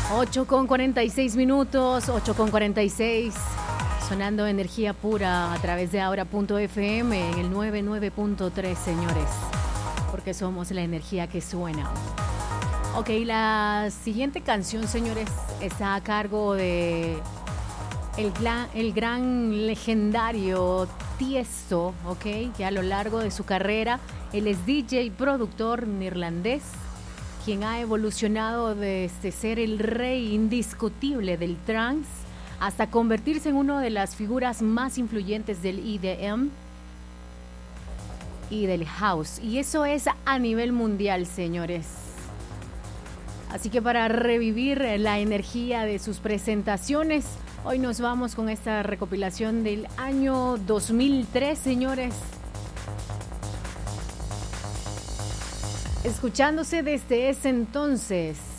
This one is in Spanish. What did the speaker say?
8:46, 8:46, sonando energía pura a través de Aura.fm en el 99.3, señores, porque somos la energía que suena. Ok, la siguiente canción, señores, está a cargo de el gran legendario Tiesto, ok, que a lo largo de su carrera, él es DJ y productor neerlandés, quien ha evolucionado desde ser el rey indiscutible del trance hasta convertirse en una de las figuras más influyentes del EDM y del house. Y eso es a nivel mundial, señores. Así que para revivir la energía de sus presentaciones, hoy nos vamos con esta recopilación del año 2003, señores. Escuchándose desde ese entonces